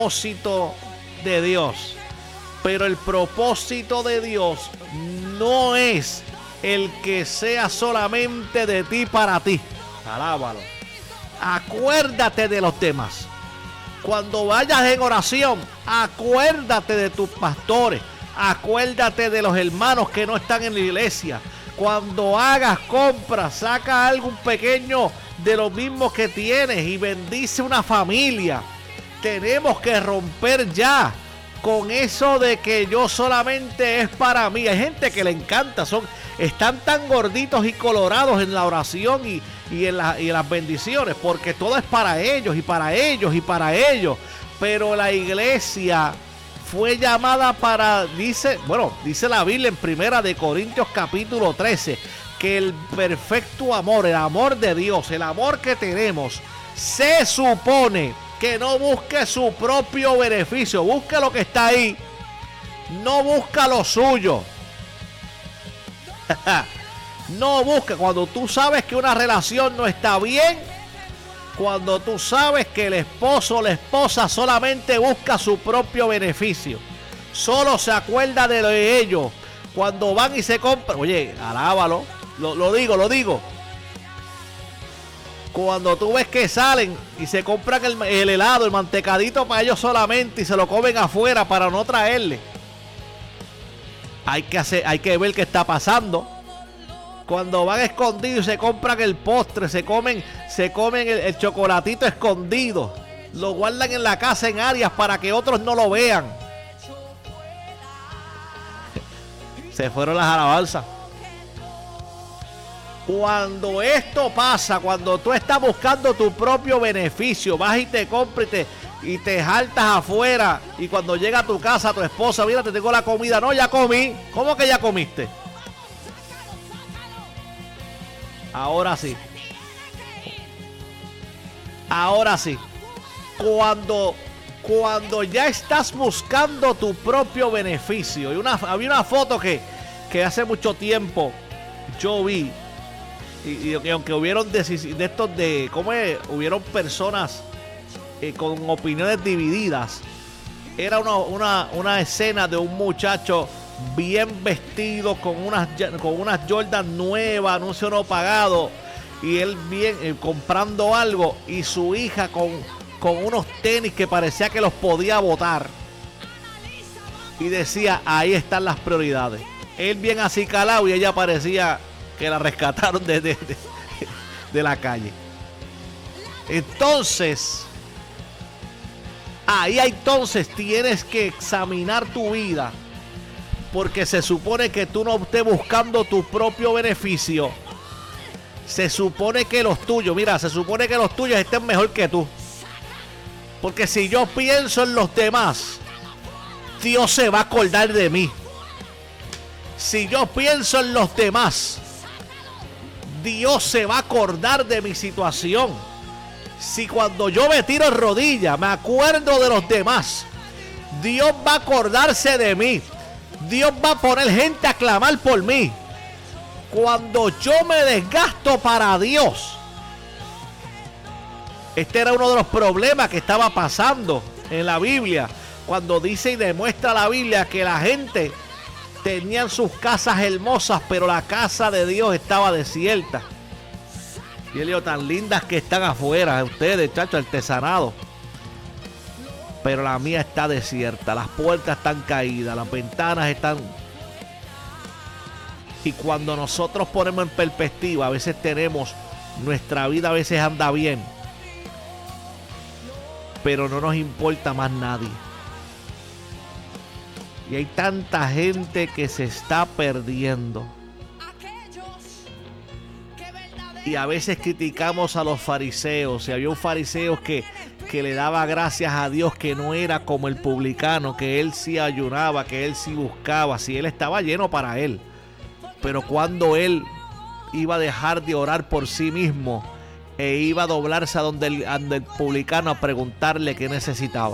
propósito de Dios. Pero el propósito de Dios no es el que sea solamente de ti para ti. Alábalo. Acuérdate de los demás. Cuando vayas en oración, acuérdate de tus pastores. Acuérdate de los hermanos que no están en la iglesia. Cuando hagas compras, saca algo pequeño de los mismos que tienes y bendice una familia. Tenemos que romper ya con eso de que yo solamente es para mí. Hay gente que le encanta, están tan gorditos y colorados en la oración y en las bendiciones, porque todo es para ellos y para ellos y para ellos. Pero la iglesia fue llamada para, dice la Biblia en 1 Corintios capítulo 13, que el perfecto amor, el amor de Dios, el amor que tenemos, se supone que no busque su propio beneficio, busque lo que está ahí, no busca lo suyo. No busca. Cuando tú sabes que una relación no está bien, cuando tú sabes que el esposo o la esposa solamente busca su propio beneficio, solo se acuerda de ellos, cuando van y se compran, oye, alábalo, lo digo. Cuando tú ves que salen y se compran el helado, el mantecadito para ellos solamente y se lo comen afuera para no traerle, hay que ver qué está pasando. Cuando van escondidos y se compran el postre, se comen el chocolatito escondido, lo guardan en la casa en áreas para que otros no lo vean. Se fueron las alabanzas. Cuando esto pasa, cuando tú estás buscando tu propio beneficio, vas y te compras y te jaltas afuera, y cuando llega a tu casa tu esposa, mira, te tengo la comida. No, ya comí. ¿Cómo que ya comiste? Ahora sí. Cuando ya estás buscando tu propio beneficio. Había una foto que hace mucho tiempo yo vi. Y aunque hubieron hubieron personas con opiniones divididas. Era una escena de un muchacho bien vestido con unas Jordan nuevas, anuncio no pagado, y él bien comprando algo, y su hija con unos tenis que parecía que los podía botar, y decía, ahí están las prioridades. Él bien así calado y ella parecía que la rescataron de la calle. Entonces tienes que examinar tu vida, porque se supone que tú no estés buscando tu propio beneficio. Se supone que los tuyos estén mejor que tú. Porque si yo pienso en los demás, Dios se va a acordar de mí. Si yo pienso en los demás, Dios se va a acordar de mi situación. Si cuando yo me tiro en rodillas me acuerdo de los demás, Dios va a acordarse de mí. Dios va a poner gente a clamar por mí. Cuando yo me desgasto para Dios. Este era uno de los problemas que estaba pasando en la Biblia. Cuando dice y demuestra la Biblia que la gente tenían sus casas hermosas, pero la casa de Dios estaba desierta. Y él dijo, tan lindas que están afuera, ustedes, chachos, artesanados. Pero la mía está desierta, las puertas están caídas, las ventanas están... Y cuando nosotros ponemos en perspectiva, a veces nuestra vida a veces anda bien, pero no nos importa más nadie. Y hay tanta gente que se está perdiendo. Y a veces criticamos a los fariseos. Y había un fariseo que le daba gracias a Dios, que no era como el publicano, que él sí ayunaba, que él sí buscaba, si él estaba lleno para él. Pero cuando él iba a dejar de orar por sí mismo e iba a doblarse a donde el publicano a preguntarle qué necesitaba.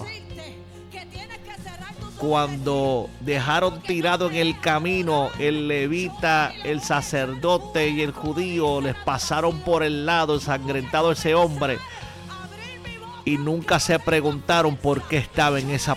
Cuando dejaron tirado en el camino el levita, el sacerdote y el judío, les pasaron por el lado ensangrentado ese hombre y nunca se preguntaron por qué estaba en esa